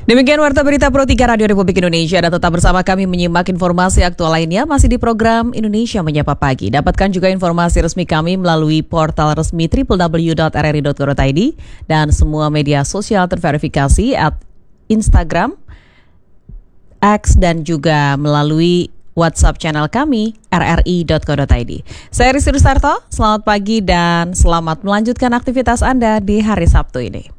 Demikian Warta Berita Pro 3 Radio Republik Indonesia, dan tetap bersama kami menyimak informasi aktual lainnya masih di program Indonesia Menyapa Pagi. Dapatkan juga informasi resmi kami melalui portal resmi www.rri.co.id dan semua media sosial terverifikasi Instagram, X, dan juga melalui WhatsApp channel kami rri.co.id. Saya Rizky Rusarto, selamat pagi dan selamat melanjutkan aktivitas Anda di hari Sabtu ini.